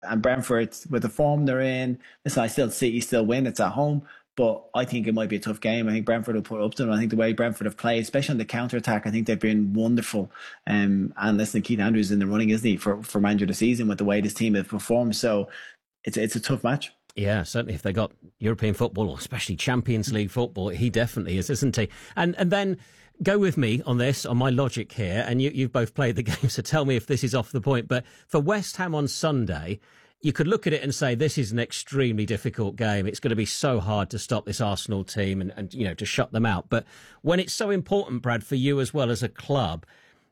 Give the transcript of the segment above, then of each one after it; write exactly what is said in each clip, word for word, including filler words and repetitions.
and Brentford, with the form they're in, listen, I still City still win. It's at home. But I think it might be a tough game. I think Brentford will put up to them. I think the way Brentford have played, especially on the counter attack, I think they've been wonderful. Um, and listen, Keith Andrews in the running, isn't he, for for manager of the season with the way this team have performed. So it's it's a tough match. Yeah, certainly. If they got European football, or especially Champions League football, he definitely is, isn't he? And and then go with me on this, on my logic here. And you you've both played the game, so tell me if this is off the point. But for West Ham on Sunday, you could look at it and say this is an extremely difficult game. It's going to be so hard to stop this Arsenal team and, and you know, to shut them out. But when it's so important, Brad, for you as well as a club,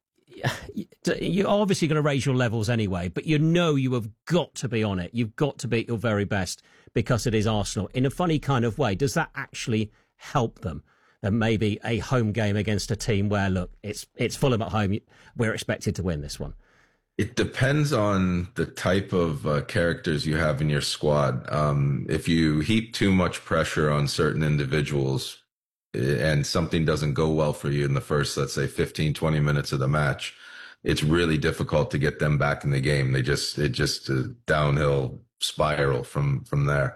you're obviously going to raise your levels anyway, but you know you have got to be on it. You've got to be at your very best because it is Arsenal. In a funny kind of way, does that actually help them? Than maybe a home game against a team where, look, it's it's Fulham at home. We're expected to win this one. It depends on the type of uh, characters you have in your squad. Um, if you heap too much pressure on certain individuals and something doesn't go well for you in the first, let's say fifteen, twenty minutes of the match, it's really difficult to get them back in the game. They just, it just a downhill spiral from, from there.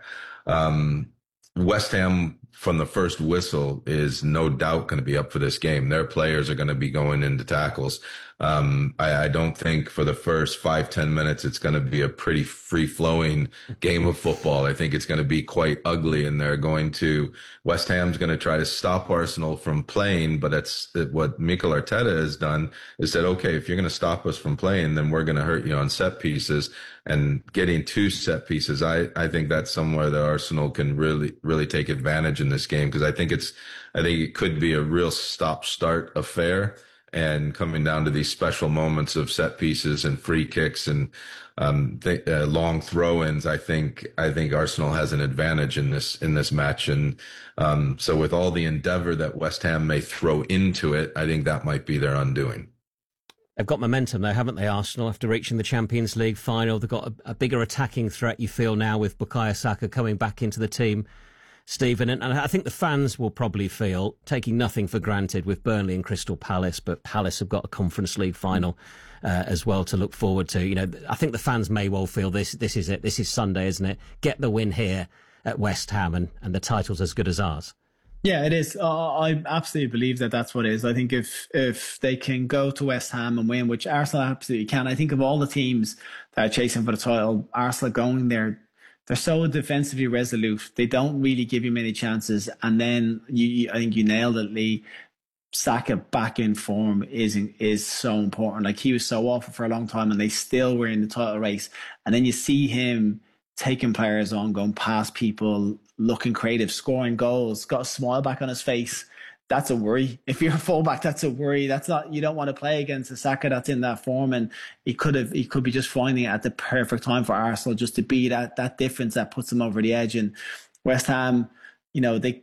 Um, West Ham from the first whistle is no doubt going to be up for this game. Their players are going to be going into tackles. Um, I, I don't think for the first five, ten minutes, it's going to be a pretty free flowing game of football. I think it's going to be quite ugly, and they're going to, West Ham's going to try to stop Arsenal from playing. But that's what Mikel Arteta has done, is said, okay, if you're going to stop us from playing, then we're going to hurt you on set pieces. And getting two set pieces, I, I think that's somewhere that Arsenal can really, really take advantage in this game, because I think it's, I think it could be a real stop start affair. And coming down to these special moments of set pieces and free kicks and um, th- uh, long throw-ins, I think I think Arsenal has an advantage in this in this match. And um, so, with all the endeavor that West Ham may throw into it, I think that might be their undoing. They've got momentum, though, haven't they, Arsenal, after reaching the Champions League final? They've got a, a bigger attacking threat, you feel, now with Bukayo Saka coming back into the team, Stephen. And, and I think the fans will probably feel, taking nothing for granted with Burnley and Crystal Palace, but Palace have got a Conference League final uh, as well to look forward to. You know, I think the fans may well feel this this is it. This is Sunday, isn't it? Get the win here at West Ham, and, and the title's as good as ours. Yeah, it is. Uh, I absolutely believe that that's what it is. I think if if they can go to West Ham and win, which Arsenal absolutely can, I think of all the teams that are chasing for the title, Arsenal going there, they're so defensively resolute. They don't really give you many chances. And then you, you I think you nailed it, Lee. Saka back in form is is so important. Like, he was so awful for a long time, and they still were in the title race. And then you see him taking players on, going past people, looking creative, scoring goals, got a smile back on his face. That's a worry. If you're a fullback, that's a worry. That's not, you don't want to play against a Saka that's in that form. And he could have, he could be just finding it at the perfect time for Arsenal, just to be that, that difference that puts them over the edge. And West Ham, you know, they,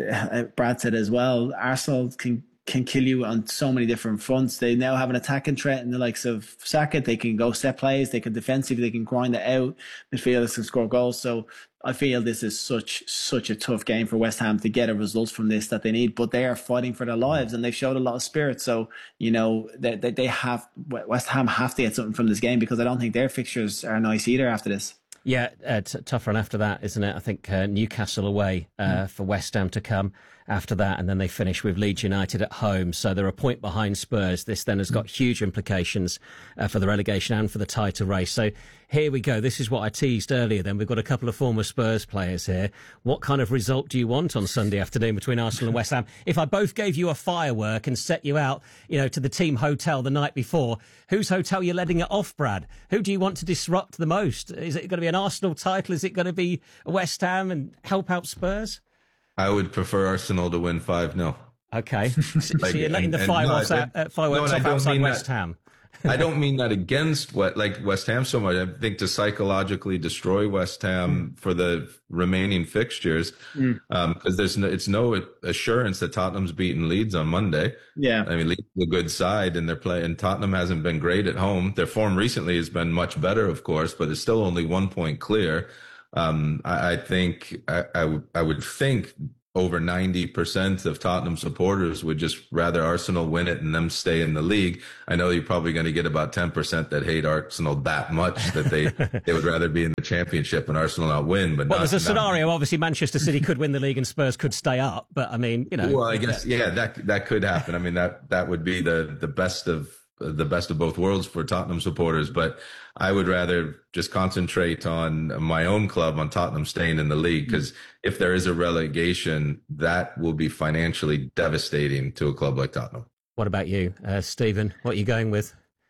Brad said as well, Arsenal can, can kill you on so many different fronts. They now have an attacking threat in the likes of Saka. They can go set plays. They can defensively, they can grind it out. Midfielders can score goals. So I feel this is such, such a tough game for West Ham to get a result from this that they need, but they are fighting for their lives, and they've showed a lot of spirit. So, you know, they, they, they have, West Ham have to get something from this game, because I don't think their fixtures are nice either after this. Yeah, uh, t- tough run after that, isn't it? I think uh, Newcastle away uh, mm. for West Ham to come after that, and then they finish with Leeds United at home. So they're a point behind Spurs. This then has got huge implications uh, for the relegation and for the title race. So here we go. This is what I teased earlier then. We've got a couple of former Spurs players here. What kind of result do you want on Sunday afternoon between Arsenal and West Ham? If I both gave you a firework and set you out, you know, to the team hotel the night before, whose hotel you're letting it off, Brad? Who do you want to disrupt the most? Is it going to be an Arsenal title? Is it going to be West Ham and help out Spurs? I would prefer Arsenal to win five nil. Okay. So, like, so you're letting and, the fireworks, no, out, uh, fireworks no, off outside West that, Ham. I don't mean that against what, like West Ham so much. I think to psychologically destroy West Ham mm. for the remaining fixtures, because mm. um, there's no, it's no assurance that Tottenham's beating Leeds on Monday. Yeah. I mean, Leeds is a good side, and they're playing. Tottenham hasn't been great at home. Their form recently has been much better, of course, but it's still only one point clear. Um, I, I think I, I, w- I would think over ninety percent of Tottenham supporters would just rather Arsenal win it and them stay in the league. I know you're probably going to get about ten percent that hate Arsenal that much that they, they would rather be in the Championship and Arsenal not win. But well, not, there's a not, scenario. Obviously, Manchester City could win the league and Spurs could stay up. But I mean, you know. Well, I guess, yeah, that that could happen. I mean, that that would be the the best of the best of both worlds for Tottenham supporters. But I would rather just concentrate on my own club, on Tottenham staying in the league, because if there is a relegation, that will be financially devastating to a club like Tottenham. What about you, uh, Stephen? What are you going with?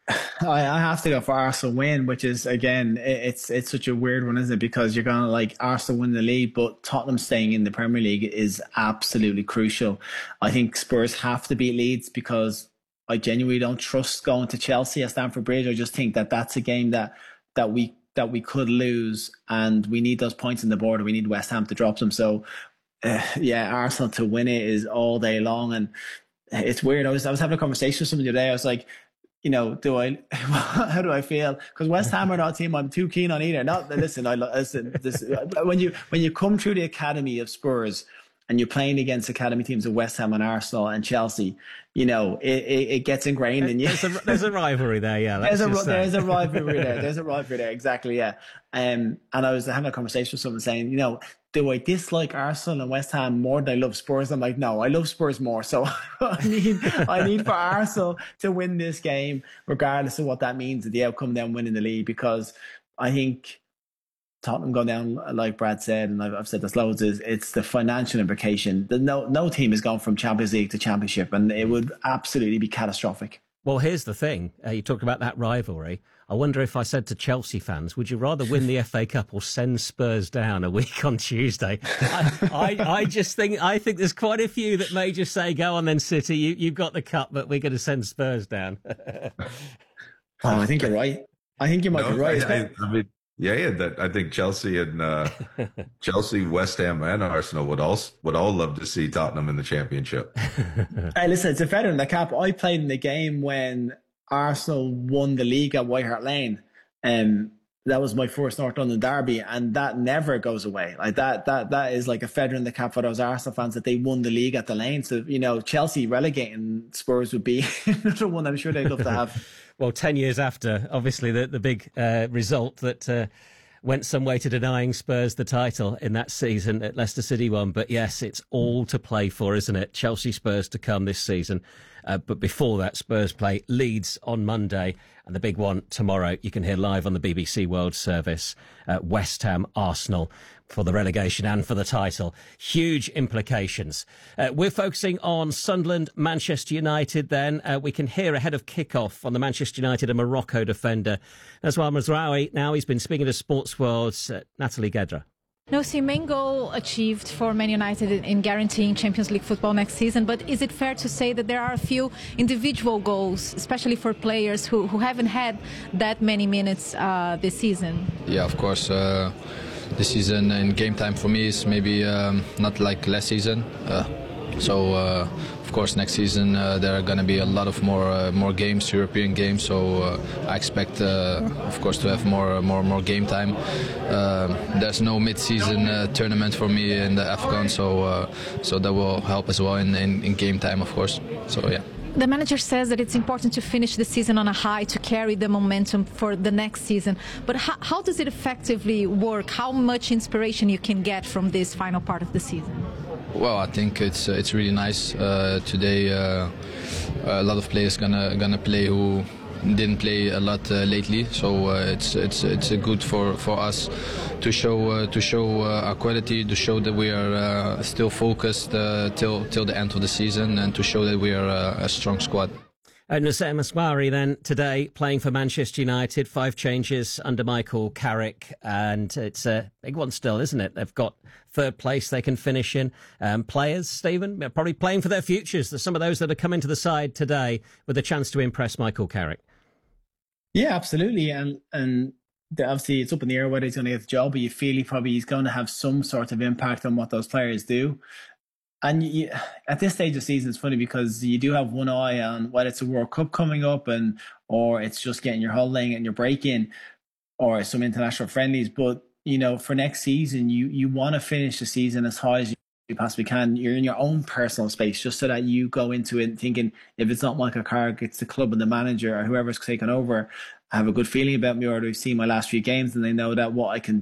I, I have to go for Arsenal win, which is, again, it, it's it's such a weird one, isn't it? Because you're going to like Arsenal win the league, but Tottenham staying in the Premier League is absolutely crucial. I think Spurs have to beat Leeds because I genuinely don't trust going to Chelsea at Stamford Bridge. I just think that that's a game that that we that we could lose, and we need those points on the board. We need West Ham to drop them. So, uh, yeah, Arsenal to win it is all day long, and it's weird. I was I was having a conversation with somebody today. I was like, you know, do I? How do I feel? Because West Ham are not a team I'm too keen on either. Not listen. I listen. This, when you when you come through the academy of Spurs, and you're playing against academy teams of West Ham and Arsenal and Chelsea, you know, it, it, it gets ingrained in you. There's a, there's a rivalry there, yeah. There's a, there's a rivalry there. There's a rivalry there, exactly, yeah. Um, and I was having a conversation with someone saying, you know, do I dislike Arsenal and West Ham more than I love Spurs? I'm like, no, I love Spurs more. So I need I need for Arsenal to win this game, regardless of what that means, the outcome of them winning the league, because I think Tottenham going down, like Brad said, and I've, I've said this loads, is it's the financial implication. The, no, no team has gone from Champions League to Championship, and it would absolutely be catastrophic. Well, here's the thing. Uh, you talked about that rivalry. I wonder if I said to Chelsea fans, would you rather win the F A Cup or send Spurs down a week on Tuesday? I, I, I just think I think there's quite a few that may just say, go on then, City, you, you've got the cup, but we're going to send Spurs down. Oh, I think you're right. I think you might no, be right. I, I, I mean, Yeah, yeah. That I think Chelsea and uh, Chelsea, West Ham, and Arsenal would all would all love to see Tottenham in the Championship. Hey, listen, it's a feather in the cap. I played in the game when Arsenal won the league at White Hart Lane, and that was my first North London derby, and that never goes away. Like that, that that is like a feather in the cap for those Arsenal fans that they won the league at the Lane. So you know, Chelsea relegating Spurs would be another one I'm sure they'd love to have. Well, ten years after, obviously, the, the big uh, result that uh, went some way to denying Spurs the title in that season at Leicester City won. But yes, it's all to play for, isn't it? Chelsea Spurs to come this season. Uh, but before that, Spurs play Leeds on Monday, and the big one tomorrow you can hear live on the B B C World Service, uh, West Ham Arsenal for the relegation and for the title. Huge implications. Uh, we're focusing on Sunderland, Manchester United then. Uh, we can hear ahead of kick-off on the Manchester United and Morocco defender. As well, Mazraoui, now he's been speaking to Sports World's uh, Natalie Gedra. No, see, main goal achieved for Man United in guaranteeing Champions League football next season, but is it fair to say that there are a few individual goals, especially for players who, who haven't had that many minutes uh, this season? Yeah, of course. Uh, this season in game time for me is maybe um, not like last season. Uh, so, uh, of course, next season uh, there are going to be a lot of more uh, more games, European games. So uh, I expect, uh, of course, to have more more more game time. Uh, there's no mid-season uh, tournament for me in the AFCON, so uh, so that will help as well in, in, in game time, of course. So yeah. The manager says that it's important to finish the season on a high to carry the momentum for the next season. But how, how does it effectively work? How much inspiration you can get from this final part of the season? Well, I think it's uh, it's really nice. Uh, today, uh, a lot of players gonna gonna play who didn't play a lot uh, lately, so uh, it's it's it's good for, for us to show uh, to show uh, our quality, to show that we are uh, still focused uh, till till the end of the season, and to show that we are uh, a strong squad. And Noussair Mazraoui then today playing for Manchester United. Five changes under Michael Carrick, and it's a big one still, isn't it? They've got third place they can finish in. Um, players, Stephen, probably playing for their futures. There's some of those that have come into the side today with a chance to impress Michael Carrick. Yeah, absolutely, and and obviously it's up in the air whether he's going to get the job, but you feel he probably he's going to have some sort of impact on what those players do. And you, at this stage of the season, it's funny because you do have one eye on whether it's a World Cup coming up, and or it's just getting your holiday and your break in, or some international friendlies. But you know, for next season, you you want to finish the season as high as you you possibly can. You're in your own personal space, just so that you go into it thinking, if it's not Michael Carrick, it's the club and the manager or whoever's taken over. I have a good feeling about me, or they've seen my last few games and they know that what I can